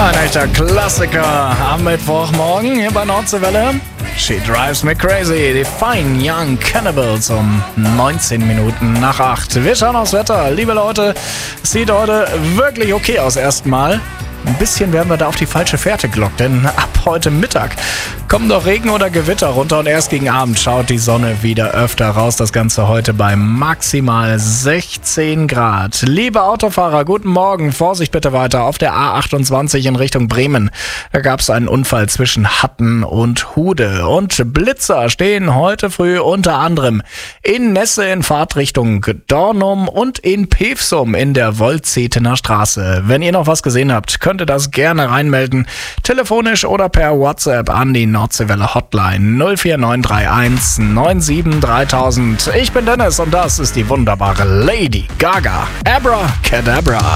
Ein echter Klassiker am Mittwochmorgen hier bei Nordseewelle. She Drives Me Crazy, die Fine Young Cannibals um 19 Minuten nach 8. Wir schauen aufs Wetter. Liebe Leute, es sieht heute wirklich okay aus erstmal. Ein bisschen werden wir da auf die falsche Fährte gelockt, denn ab heute Mittag kommen doch Regen oder Gewitter runter und erst gegen Abend schaut die Sonne wieder öfter raus. Das Ganze heute bei maximal 16 Grad. Liebe Autofahrer, guten Morgen. Vorsicht bitte weiter auf der A28 in Richtung Bremen. Da gab es einen Unfall zwischen Hatten und Hude. Und Blitzer stehen heute früh unter anderem in Nesse in Fahrtrichtung Dornum und in Pevsum in der Woldzetener Straße. Wenn ihr noch was gesehen habt, könnt ihr das gerne reinmelden. Telefonisch oder per WhatsApp an die Nordseewelle Hotline 04931 97 3000. Ich bin Dennis und das ist die wunderbare Lady Gaga. Abracadabra.